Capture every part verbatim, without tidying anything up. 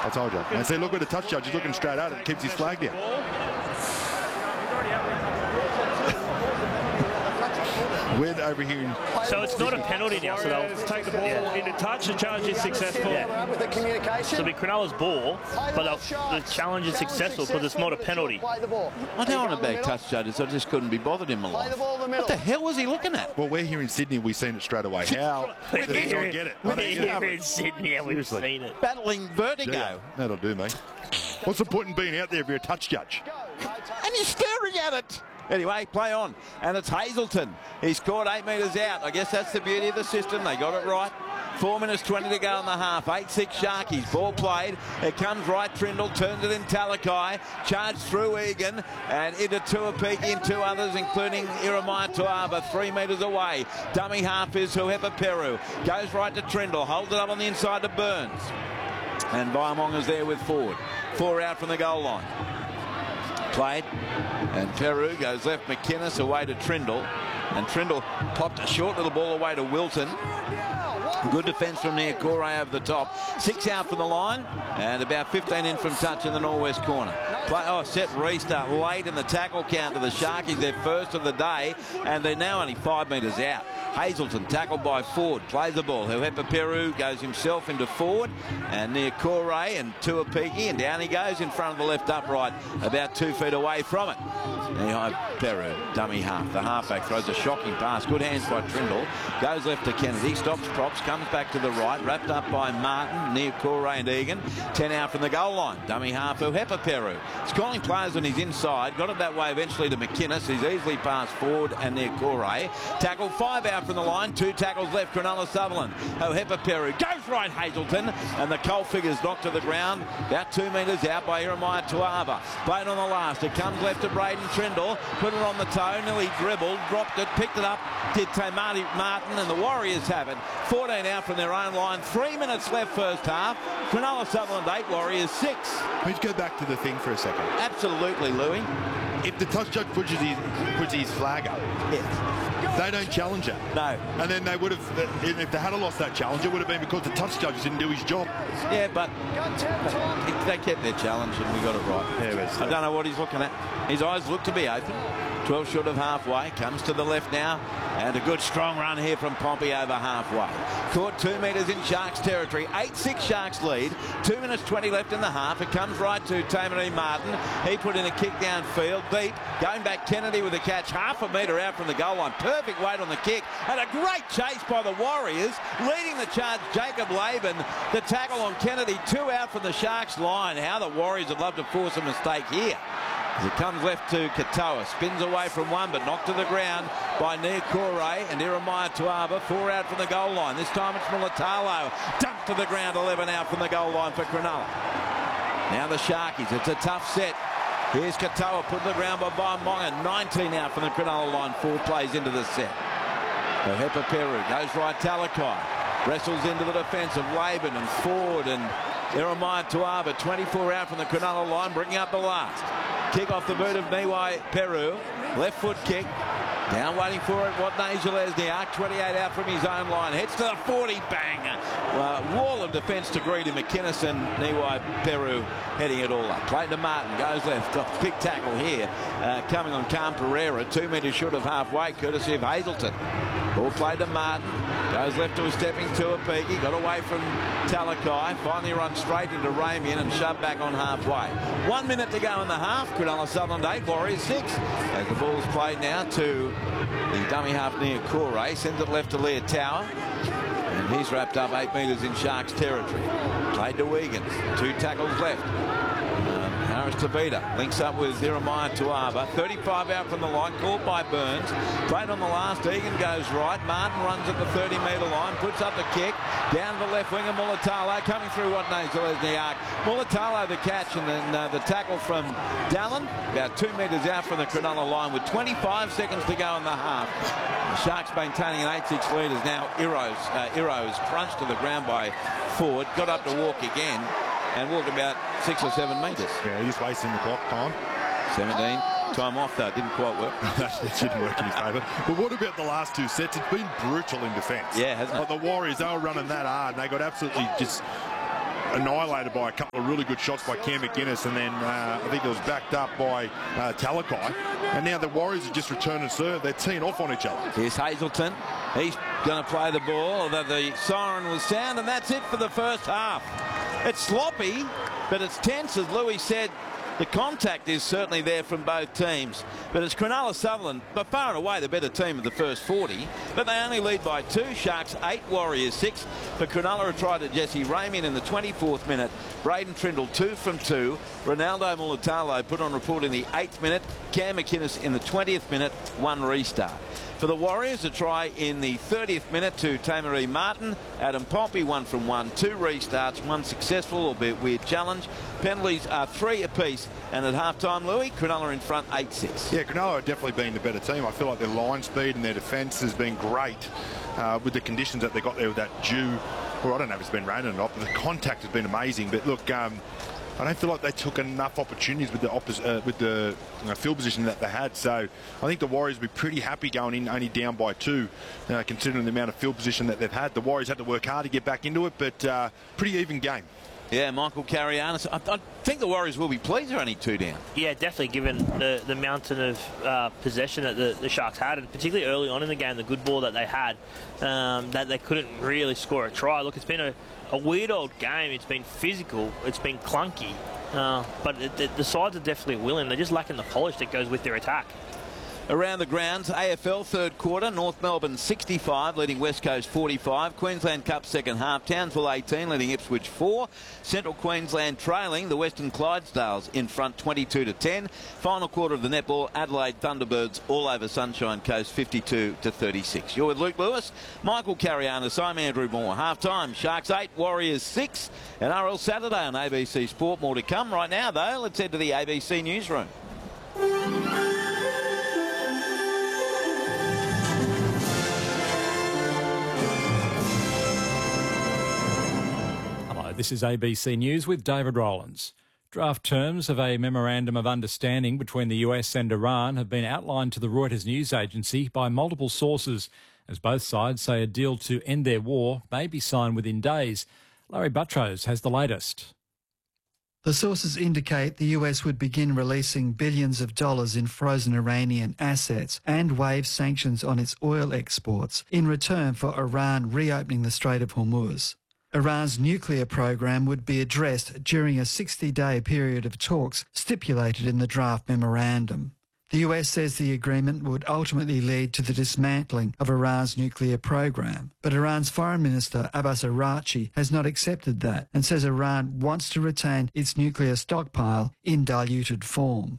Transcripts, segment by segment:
I told you. And see, look where the touch judge is looking straight at it. Keeps his flag down. We're over here in... So it's not a penalty now, so they'll take the ball yeah. into touch. The challenge is successful. Yeah. With the communication. So it'll be Cronulla's ball, but the challenge is successful because it's not a penalty. I don't want to back touch judges. I just couldn't be bothered in my life. What the hell was he looking at? Well, we're here in Sydney. We've seen it straight away. How? We're here, get it. We're here in Sydney and we've seen it. Battling vertigo. Yeah, that'll do, mate. What's the point in being out there if you're a touch judge? And you're staring at it. Anyway, play on. And it's Hazelton. He scored eight metres out. I guess that's the beauty of the system. They got it right. Four minutes twenty to go in the half. eight six Sharkies. Ball played. It comes right. Trindle turns it in Talakai. Charged through Egan and into Tuapiki and two others, including Iremaya Tuava, three metres away. Dummy half is Huepa Peru. Goes right to Trindle. Holds it up on the inside to Burns. And Viamong is there with Ford. Four out from the goal line. Played, and Peru goes left. McInnes away to Trindle, and Trindle popped a short little ball away to Wilton. Good defence from near Corey over the top. Six out from the line, and about fifteen in from touch in the northwest corner. Play, oh, set restart late in the tackle count to the Sharkies, their first of the day, and they're now only five metres out. Hazelton tackled by Ford, plays the ball. Huepa Peru goes himself into Ford and near Corey and Tuapiki, and down he goes in front of the left upright, about two feet away from it. Now Peru, dummy half. The halfback throws a shocking pass. Good hands by Trindle. Goes left to Kennedy, stops props, comes back to the right, wrapped up by Martin near Corey and Egan. Ten out from the goal line. Dummy half Huepa Peru. He's calling players on his inside. Got it that way eventually to McInnes. He's easily past Ford and near Corey. Tackle five out from the line. Two tackles left. Cronulla Sutherland. Huepa Peru goes right Hazelton, and the Cole figures knocked to the ground about two metres out by Iremaya Tuava. Played on the last. It comes left to Braden Trindle. Put it on the toe. Nearly dribbled. Dropped it. Picked it up. Did Tamati Martin, and the Warriors have it. fourteen out from their own line. Three minutes left first half. Cronulla Sutherland eight, Warriors six. Let's go back to the thing for a second. Absolutely, Louis. If the touch judge puts his, puts his flag up, yes. they don't challenge it. No. And then they would have, if they had lost that challenge, it would have been because the touch judge didn't do his job. Yeah, but they kept their challenge and we got it right. Yeah, I don't know what he's looking at. His eyes look to be open. twelve short of halfway. Comes to the left now. And a good strong run here from Pompey over halfway. Caught two metres in Sharks territory. eight six Sharks lead. Two minutes twenty left in the half. It comes right to Tamati Martin. He put in a kick downfield. Deep. Going back Kennedy with a catch. Half a metre out from the goal line. Perfect weight on the kick. And a great chase by the Warriors. Leading the charge, Jacob Laban. The tackle on Kennedy. Two out from the Sharks line. How the Warriors would love to force a mistake here. As it comes left to Katoa, spins away from one, but knocked to the ground by Nia Corey and Iremaya Tuava. Four out from the goal line. This time it's Mulatalo. Dumped to the ground, eleven out from the goal line for Cronulla. Now the Sharkies. It's a tough set. Here's Katoa, put to the ground by Viamong. nineteen out from the Cronulla line. Four plays into the set. Huepa Peru goes right Talakai. Wrestles into the defence of Laban and Ford and Iremaya Tuava. twenty-four out from the Cronulla line, bringing up the last. Kick off the boot of Niwai Peru. Left foot kick. Down waiting for it. Watney Zelezniak. twenty-eight out from his own line. Heads to the forty. Bang. Uh, wall of defence to Greedy. McInnes and Niwai Peru heading it all up. Played to Martin. Goes left. Got big tackle here. Uh, coming on Cam Pereira. Two metres short of halfway. Courtesy of Hazelton. Ball played to Martin. Goes left to a stepping Tuapiki. Got away from Talakai. Finally run straight into Ramian and shoved back on halfway. One minute to go in the half. Cronulla Sutherland eight, Warriors six. As the ball's played now to the dummy half near Corey. Sends it left to Leah Tower. And he's wrapped up eight metres in Sharks territory. Played to Egan. Two tackles left. Harris Tavita links up with Iremaya Tuava. thirty-five out from the line, caught by Burns. Played on the last. Egan goes right. Martin runs at the thirty metre line, puts up the kick. Down the left wing of Mulatalo, coming through Watney Zelezniak. Mulatalo the catch, and then uh, the tackle from Dallin. About two metres out from the Cronulla line with twenty-five seconds to go in the half. The Sharks maintaining an eight six lead as now Iro's, uh, Iro's crunched to the ground by Ford. Got up to walk again. And walked about six or seven metres. Yeah, he's wasting the clock time. seventeen. Time off, though. Didn't quite work. It didn't work in his favour. But what about the last two sets? It's been brutal in defence. Yeah, hasn't it? But the Warriors, they were running that hard, and they got absolutely just annihilated by a couple of really good shots by Cam McInnes, and then uh, I think it was backed up by uh, Talakai. And now the Warriors have just returned and served. They're teeing off on each other. Here's Hazelton. He's going to play the ball, although the siren will sound, and that's it for the first half. It's sloppy, but it's tense, as Louis said. The contact is certainly there from both teams, but it's Cronulla Sutherland, by far and away the better team of the first forty, but they only lead by two. Sharks eight, Warriors six. For Cronulla, a try to Jesse Ramian in the twenty-fourth minute. Braden Trindle two from two. Ronaldo Mulatalo put on report in the eighth minute. Cam McInnes in the twentieth minute, one restart. For the Warriors, a try in the thirtieth minute to Tamaree Martin. Adam Pompey, one from one, two restarts, one successful, albeit weird challenge. Penalties are three apiece, and at half-time, Louis, Cronulla in front eight six. Yeah, Cronulla have definitely been the better team. I feel like their line speed and their defence has been great uh, with the conditions that they got there with that dew. Well, I don't know if it's been raining or not, but the contact has been amazing. But look, um, I don't feel like they took enough opportunities with the oppos uh, with the you know, field position that they had. So I think the Warriors will be pretty happy going in only down by two, uh, considering the amount of field position that they've had. The Warriors had to work hard to get back into it, but uh, pretty even game. Yeah, Michael Carianis. I, I think the Warriors will be pleased they're only two down. Yeah, definitely, given the, the mountain of uh, possession that the, the Sharks had, and particularly early on in the game, the good ball that they had, um, that they couldn't really score a try. Look, it's been a, a weird old game. It's been physical. It's been clunky. Uh, but it, it, the sides are definitely willing. They're just lacking the polish that goes with their attack. Around the grounds, A F L third quarter, North Melbourne sixty-five, leading West Coast forty-five. Queensland Cup second half, Townsville eighteen, leading Ipswich four. Central Queensland trailing the Western Clydesdales in front twenty-two to ten. Final quarter of the netball, Adelaide Thunderbirds all over Sunshine Coast fifty-two to thirty-six. You're with Luke Lewis, Michael Carianis, I'm Andrew Moore. Half time, Sharks eight, Warriors six. N R L Saturday on A B C Sport. More to come. Right now, though, let's head to the A B C newsroom. This is A B C News with David Rowlands. Draft terms of a memorandum of understanding between the U S and Iran have been outlined to the Reuters news agency by multiple sources, as both sides say a deal to end their war may be signed within days. Larry Buttrose has the latest. The sources indicate the U S would begin releasing billions of dollars in frozen Iranian assets and waive sanctions on its oil exports in return for Iran reopening the Strait of Hormuz. Iran's nuclear program would be addressed during a sixty-day period of talks stipulated in the draft memorandum. The U S says the agreement would ultimately lead to the dismantling of Iran's nuclear program, but Iran's Foreign Minister Abbas Araghchi has not accepted that and says Iran wants to retain its nuclear stockpile in diluted form.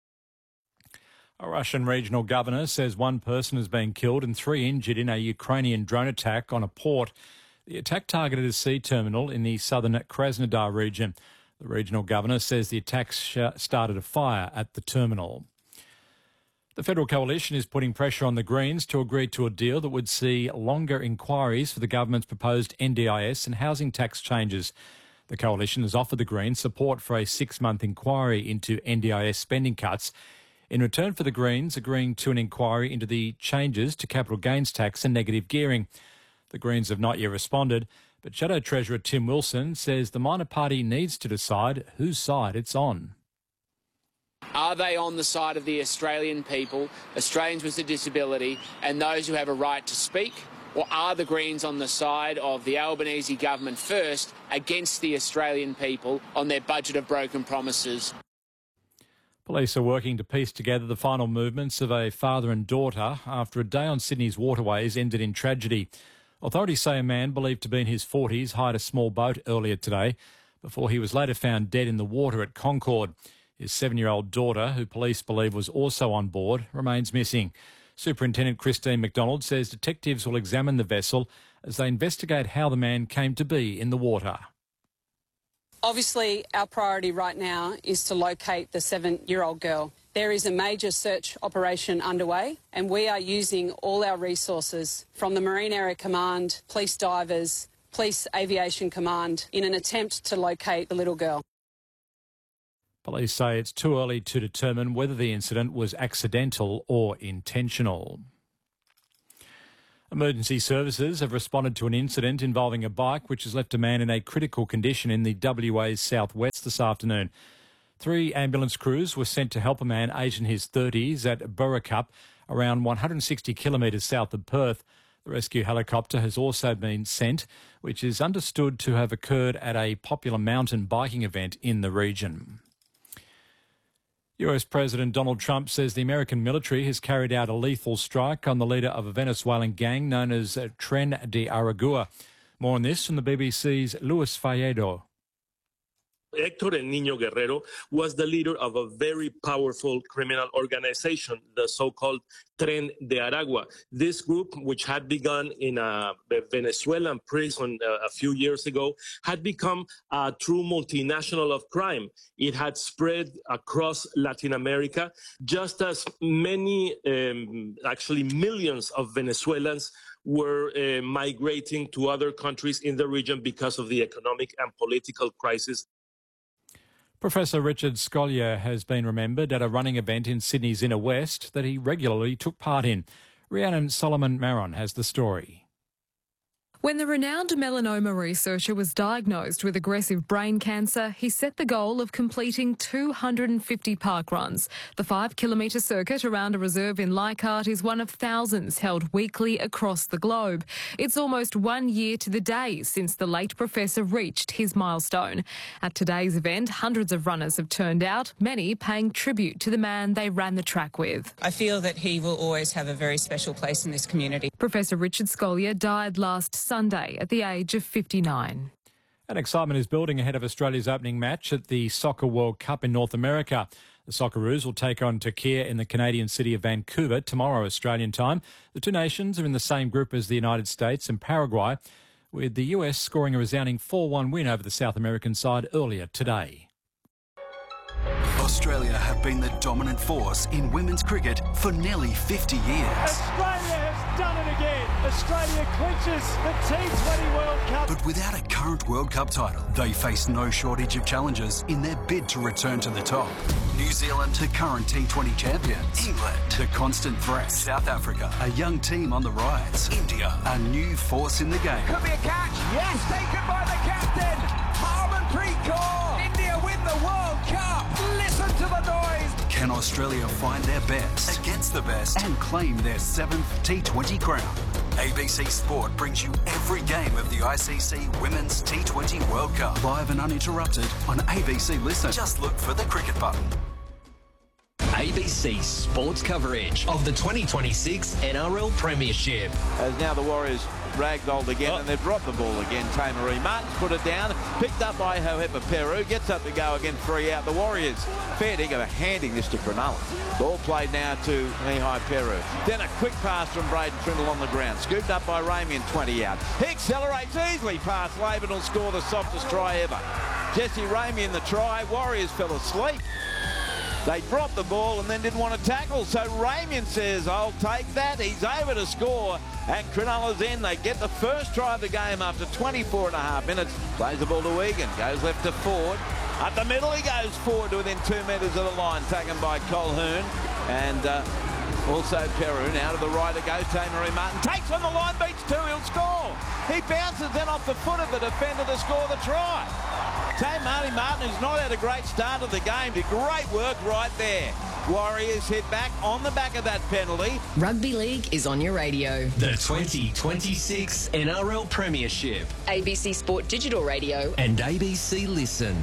A Russian regional governor says one person has been killed and three injured in a Ukrainian drone attack on a port. The attack targeted a sea terminal in the southern Krasnodar region. The regional governor says the attack started a fire at the terminal. The Federal Coalition is putting pressure on the Greens to agree to a deal that would see longer inquiries for the government's proposed N D I S and housing tax changes. The Coalition has offered the Greens support for a six-month inquiry into N D I S spending cuts, in return for the Greens agreeing to an inquiry into the changes to capital gains tax and negative gearing. The Greens have not yet responded, but Shadow Treasurer Tim Wilson says the minor party needs to decide whose side it's on. Are they on the side of the Australian people, Australians with a disability, and those who have a right to speak? Or are the Greens on the side of the Albanese government first against the Australian people on their budget of broken promises? Police are working to piece together the final movements of a father and daughter after a day on Sydney's waterways ended in tragedy. Authorities say a man believed to be in his forties hired a small boat earlier today before he was later found dead in the water at Concord. His seven-year-old daughter, who police believe was also on board, remains missing. Superintendent Christine McDonald says detectives will examine the vessel as they investigate how the man came to be in the water. Obviously, our priority right now is to locate the seven-year-old girl. There is a major search operation underway, and we are using all our resources from the Marine Area Command, Police Divers, Police Aviation Command in an attempt to locate the little girl. Police say it's too early to determine whether the incident was accidental or intentional. Emergency services have responded to an incident involving a bike which has left a man in a critical condition in the W A's southwest this afternoon. Three ambulance crews were sent to help a man aged in his thirties at Burracup, around one hundred sixty kilometres south of Perth. The rescue helicopter has also been sent, which is understood to have occurred at a popular mountain biking event in the region. U S President Donald Trump says the American military has carried out a lethal strike on the leader of a Venezuelan gang known as Tren de Aragua. More on this from the B B C's Luis Falledo. Héctor El Niño Guerrero was the leader of a very powerful criminal organization, the so-called Tren de Aragua. This group, which had begun in a Venezuelan prison a few years ago, had become a true multinational of crime. It had spread across Latin America, just as many, um, actually millions of Venezuelans were uh, migrating to other countries in the region because of the economic and political crisis. Professor Richard Scolyer has been remembered at a running event in Sydney's Inner West that he regularly took part in. Rhiannon Solomon-Maron has the story. When the renowned melanoma researcher was diagnosed with aggressive brain cancer, he set the goal of completing two hundred fifty park runs. The five-kilometre circuit around a reserve in Leichhardt is one of thousands held weekly across the globe. It's almost one year to the day since the late professor reached his milestone. At today's event, hundreds of runners have turned out, many paying tribute to the man they ran the track with. I feel that he will always have a very special place in this community. Professor Richard Scolyer died last Sunday at the age of fifty-nine. And excitement is building ahead of Australia's opening match at the Soccer World Cup in North America. The Socceroos will take on Turkey in the Canadian city of Vancouver tomorrow Australian time. The two nations are in the same group as the United States and Paraguay, with the U S scoring a resounding four one win over the South American side earlier today. Australia have been the dominant force in women's cricket for nearly fifty years. Australia has done it again. Australia clinches the T twenty World Cup. But without a current World Cup title, they face no shortage of challenges in their bid to return to the top. New Zealand, the current T twenty champions. England, the constant threat. South Africa, a young team on the rise. India, a new force in the game. Could be a catch. Yes, taken by the captain. Harmanpreet Kaur. India win the World Cup. Listen to the noise. Can Australia find their best against the best and claim their seventh T twenty crown? A B C Sport brings you every game of the I C C Women's T twenty World Cup, live and uninterrupted on A B C Listen. Just look for the cricket button. A B C Sports coverage of the twenty twenty-six N R L Premiership. As now the Warriors ragdolled again, oh. and they've dropped the ball again. Tamaree Martin's put it down, picked up by Hohepa Peru, gets up to go again, three out. The Warriors, fair dinkum, handing this to Cronulla. Ball played now to Mihai Peru. Then a quick pass from Braden Trindle on the ground, scooped up by Ramian, twenty out. He accelerates easily past Laban, will score the softest try ever. Jesse Ramian the try, Warriors fell asleep. They dropped the ball and then didn't want to tackle, so Ramian says, I'll take that. He's over to score, and Cronulla's in. They get the first try of the game after twenty-four and a half minutes. Plays the ball to Egan, goes left to Ford. At the middle, he goes forward to within two metres of the line, taken by Colquhoun. And uh, also Peru. Now to the right it goes, Tamaree Martin. Takes on the line, beats two, he'll score. He bounces then off the foot of the defender to score the try. Tamaree Martin, who's not had a great start of the game, did great work right there. Warriors hit back on the back of that penalty. Rugby League is on your radio. The twenty twenty-six N R L Premiership. A B C Sport Digital Radio. And A B C Listen.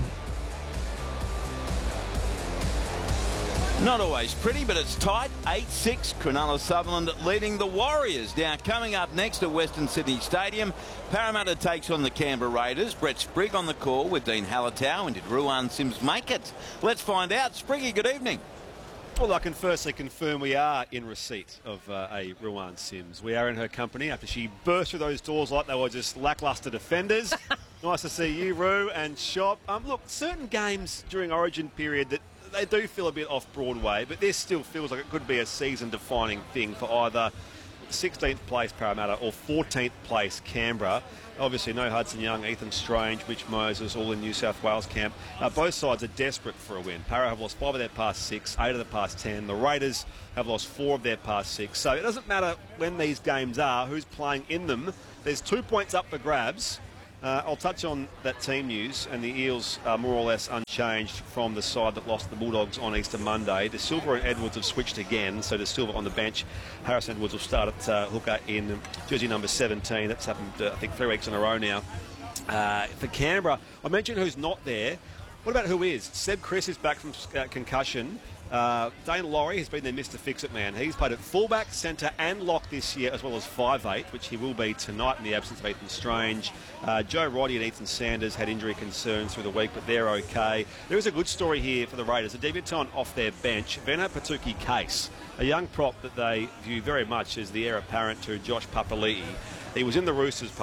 Not always pretty, but it's tight. eight six, Cronulla Sutherland leading the Warriors. Now, coming up next at Western Sydney Stadium, Parramatta takes on the Canberra Raiders. Brett Sprigg on the call with Dean Hallertau. And did Ruan Sims make it? Let's find out. Spriggy, good evening. Well, I can firstly confirm we are in receipt of uh, a Ruan Sims. We are in her company after she burst through those doors like they were just lacklustre defenders. Nice to see you, Ru, and Shop. Um, look, certain games during Origin period that they do feel a bit off Broadway, but this still feels like it could be a season-defining thing for either sixteenth place Parramatta or fourteenth place Canberra. Obviously, no Hudson Young, Ethan Strange, Mitch Moses, all in New South Wales camp. Uh, both sides are desperate for a win. Para have lost five of their past six, eight of the past ten. The Raiders have lost four of their past six. So it doesn't matter when these games are, who's playing in them. There's two points up for grabs. Uh, I'll touch on that team news, and the Eels are more or less unchanged from the side that lost the Bulldogs on Easter Monday. De Silva and Edwards have switched again, so De Silva on the bench. Harrison Edwards will start at uh, hooker in jersey number seventeen. That's happened, uh, I think, three weeks in a row now. Uh, for Canberra, I mentioned who's not there. What about who is? Seb Chris is back from uh, concussion. Uh, Dane Laurie has been their Mister Fix-It man. He's played at fullback, centre and lock this year, as well as five eight, which he will be tonight in the absence of Ethan Strange. Uh, Joe Roddy and Ethan Sanders had injury concerns through the week, but they're okay. There is a good story here for the Raiders. A debutant off their bench, Vena Patuki Case, a young prop that they view very much as the heir apparent to Josh Papali'i. He was in the Roosters